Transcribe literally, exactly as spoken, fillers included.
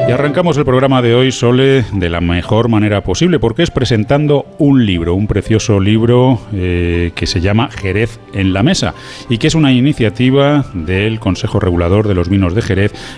Y arrancamos el programa de hoy, Sole, de la mejor manera posible, porque es presentando un libro, un precioso libro eh, que se llama Jerez en la Mesa y que es una iniciativa del Consejo Regulador de los Vinos de Jerez